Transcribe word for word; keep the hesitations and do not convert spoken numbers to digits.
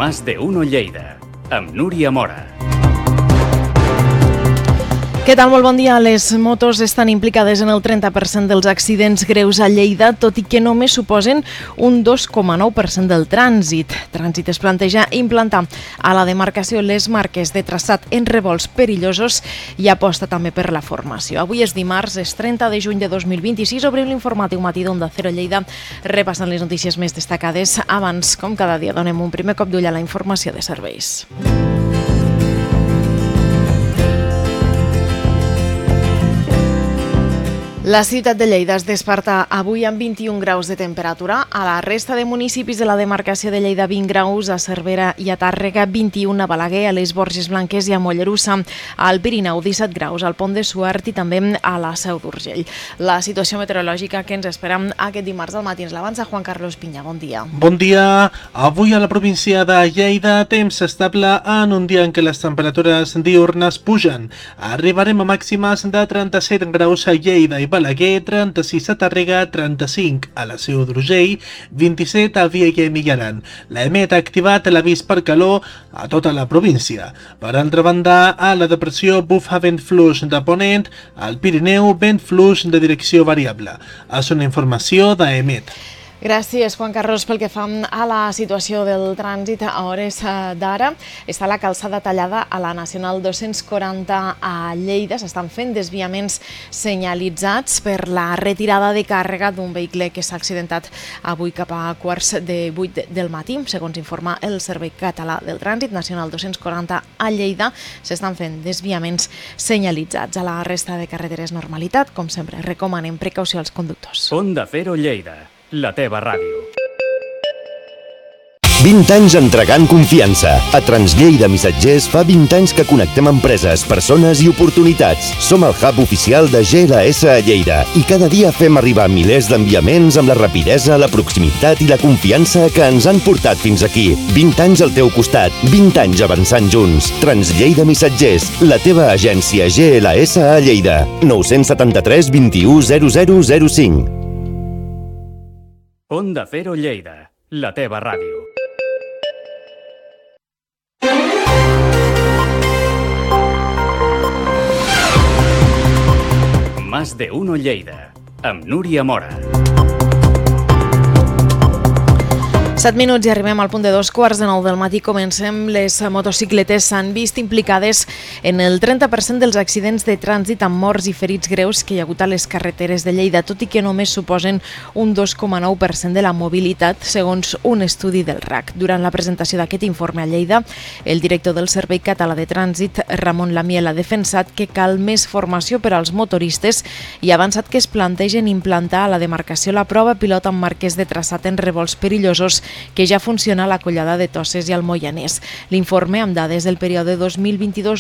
Más de Uno Lleida, amb Núria Mora. Què tal? Molt bon dia. Les motos estan implicades en el trenta per cent dels accidents greus a Lleida, tot i que només suposen un dos coma nou per cent del trànsit. Trànsit es planteja implantar a la demarcació les marques de traçat en revolts perillosos i aposta també per la formació. Avui és dimarts, és trenta de juny de dos mil vint-i-sis. Obrim l'informatiu matí d'Onda Cero Lleida, repassant les notícies més destacades. Abans, com cada dia, donem un primer cop d'ull a la informació de serveis. La ciutat de Lleida es desperta avui amb vint-i-un graus de temperatura. A la resta de municipis de la demarcació de Lleida, vint graus, a Cervera i a Tàrrega, vint-i-un a Balaguer, a les Borges Blanques i a Mollerussa. Al Pirineu, disset graus, al Pont de Suert i també a la Seu d'Urgell. La situació meteorològica que ens espera aquest dimarts al matí ens l'avança Juan Carlos Piña. Bon dia. Bon dia. Avui a la província de Lleida, temps estable en un dia en què les temperatures diurnes pugen. Arribarem a màximes de trenta-set graus a Lleida i Balaguer, trenta-sis a Tàrrega, trenta-cinc a la Seu d'Urgell, vint-i-set a Viella i Millaran. La EMET ha activat l'avís per calor a tota la província. Per altra banda, a la depressió bufa vent fluix de ponent, al Pirineu vent fluix de direcció variable. És una informació d'EMET. Gràcies, Juan Carlos. Pel que fa a la situació del trànsit a hores d'ara, està la calçada tallada a la Nacional dos-cents quaranta a Lleida. S'estan fent desviaments senyalitzats per la retirada de càrrega d'un vehicle que s'ha accidentat avui cap a quarts de vuit del matí. Segons informa el Servei Català del Trànsit, Nacional dos-cents quaranta a Lleida, s'estan fent desviaments senyalitzats. A la resta de carreteres, normalitat. Com sempre, recomanem precaució als conductors. Onda Cero Lleida, la teva ràdio. vint anys entregant confiança. A Translleida Missatgers fa vint anys que connectem empreses, persones i oportunitats. Som el hub oficial de G L S a Lleida i cada dia fem arribar milers d'enviaments amb la rapidesa, la proximitat i la confiança que ens han portat fins aquí. vint anys al teu costat, vint anys avançant junts. Translleida Missatgers, la teva agència G L S a Lleida. nou set tres, vint u, zero zero zero cinc. Onda Cero Lleida, la teva ràdio. Más de Uno Lleida, amb Núria Mora. set minuts i arribem al punt de dos quarts de nou del matí. Comencem. Les motocicletes s'han vist implicades en el trenta per cent dels accidents de trànsit amb morts i ferits greus que hi ha hagut a les carreteres de Lleida, tot i que només suposen un dos coma nou per cent de la mobilitat, segons un estudi del R A C. Durant la presentació d'aquest informe a Lleida, el director del Servei Català de Trànsit, Ramon Lamiel, ha defensat que cal més formació per als motoristes i ha avançat que es plantegen implantar a la demarcació la prova pilot amb marques de traçat en revolts perillosos que ja funciona a la Collada de Toses i al Moianès. L'informe, amb dades del període dos mil vint-i-dos